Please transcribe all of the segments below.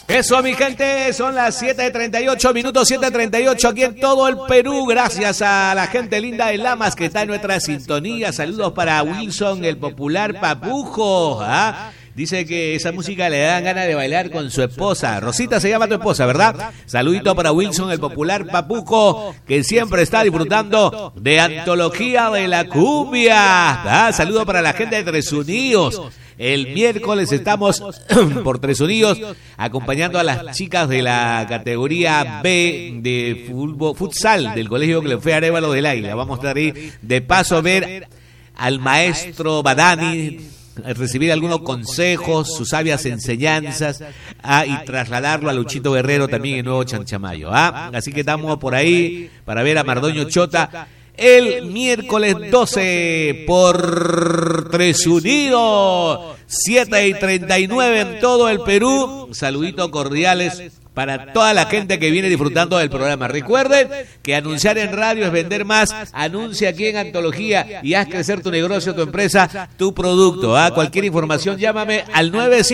Eso, mi gente, son las 7:38 minutos, 7:38 aquí en todo el Perú. Gracias a la gente linda de Lamas que está en nuestra sintonía. Saludos para Wilson, el popular Papujo. Dice que esa música le dan ganas de bailar con su esposa. Rosita se llama tu esposa, ¿verdad? Saludito para Wilson, el popular Papujo, que siempre está disfrutando de Antología de la Cumbia. Saludo para la gente de Tres Unidos. El miércoles estamos por Tres Unidos acompañando a las chicas de la categoría B de futsal del Colegio Cleofé Arévalo del Águila. Vamos a estar ahí de paso a ver al maestro Badani, recibir algunos consejos, sus sabias enseñanzas, y trasladarlo a Luchito Guerrero también en Nuevo Chanchamayo. Así que estamos por ahí para ver a Mardoño Chota el miércoles 12 por Tres Unidos, 7:39 en todo el Perú. Saluditos cordiales para toda la gente que viene disfrutando del programa. Recuerden que anunciar en radio es vender más. Anuncia aquí en Antología y haz crecer tu negocio, tu empresa, tu producto. Cualquier información, llámame al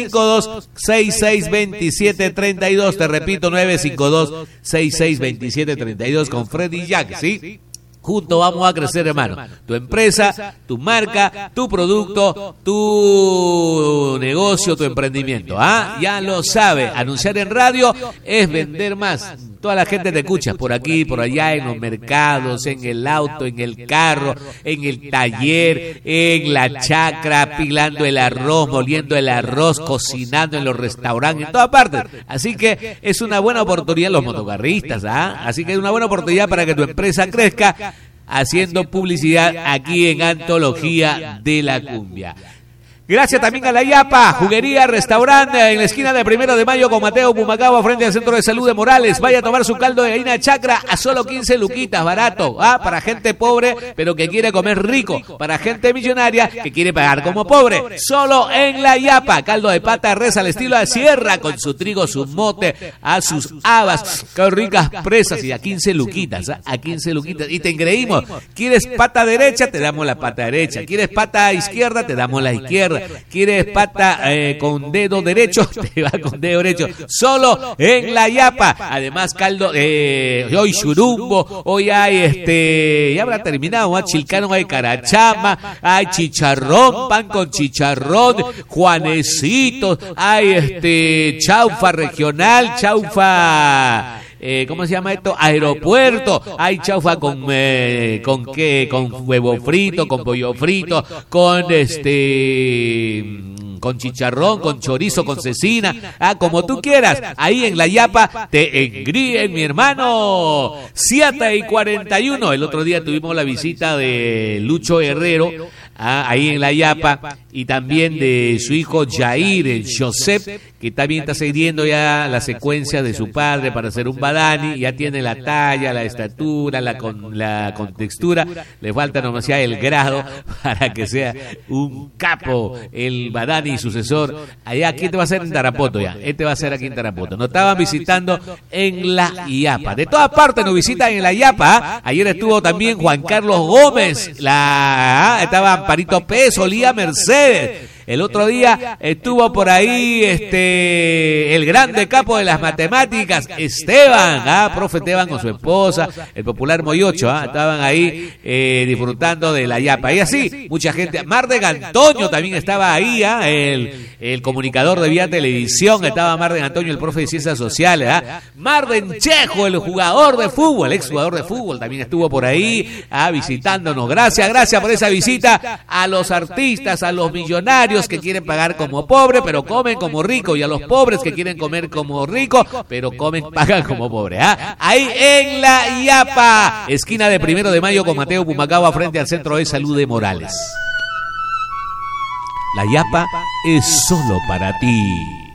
952-662732. Te repito, 952-662732 con Freddy Jack, ¿sí? Juntos vamos a crecer, hermano. Tu empresa, tu marca, tu producto, tu negocio, tu emprendimiento. Ya lo sabe. Anunciar en radio es vender más. Toda la gente te escucha por aquí, por allá, en los mercados, en el auto, en el carro, en el taller, en la chacra, pilando el arroz, moliendo el arroz, cocinando en los restaurantes, en todas partes. Así que es una buena oportunidad, los motocarristas, así que es una buena oportunidad para que tu empresa crezca haciendo publicidad aquí en Antología de la Cumbia. Gracias también a La Yapa, juguería, restaurante en la esquina de 1 de Mayo con Mateo Pumacagua frente al Centro de Salud de Morales. Vaya a tomar su caldo de gallina chacra a solo 15 luquitas, barato. Para gente pobre pero que quiere comer rico. Para gente millonaria que quiere pagar como pobre. Solo en La Yapa, caldo de pata de res al estilo de sierra con su trigo, su mote, sus habas. Qué ricas presas y a 15 luquitas, a 15 luquitas. Y te engreímos. ¿Quieres pata derecha? Te damos la pata derecha. ¿Quieres pata izquierda? Te damos la izquierda. ¿Quieres pata con dedo derecho? Te va con dedo derecho. Solo en La Yapa. Además, caldo, hoy churumbo, hoy hay ya habrá terminado, chilcano, hay carachama, hay chicharrón, pan con chicharrón, juanecitos, hay chaufa regional, chaufa. ¿Cómo se llama esto? Aeropuerto. Hay chaufa con qué, con huevo frito, con pollo frito, con con chicharrón, con chorizo, con cecina, como tú quieras. Ahí en La Yapa te engríen, mi hermano. 7:41. El otro día tuvimos la visita de Lucho Herrero, ahí en La Yapa, y también de su hijo Jair, el Joseph, que también está siguiendo ya la secuencia de su padre para hacer un Badani. Ya tiene la talla, la estatura, la contextura. Le falta nomás ya el grado para que sea un capo, el Badani sucesor. Allá, ¿quién te va a hacer en Tarapoto ya? Este va a ser aquí en Tarapoto. Nos estaban visitando en La Yapa. De todas partes nos visitan en La Yapa. Ayer estuvo también Juan Carlos Gómez. Estaba Amparito Pérez, Olía Mercedes. El otro día estuvo por ahí el grande capo de las matemáticas, Esteban, profe Esteban con su esposa, el popular Moyocho, estaban ahí disfrutando de La Yapa. Y así, mucha gente. Marden Antonio también estaba ahí, el comunicador de Vía Televisión, estaba Marden Antonio, el profe de Ciencias Sociales. Marden Chejo, el jugador de fútbol, el exjugador de fútbol, también estuvo por ahí visitándonos. Gracias por esa visita a los artistas, a los millonarios que quieren pagar como pobre pero comen como rico, y a los pobres que quieren comer como rico pero pagan como pobre. Ahí en La Yapa, esquina de 1 de Mayo con Mateo Pumacagua frente al Centro de Salud de Morales. La Yapa es solo para ti.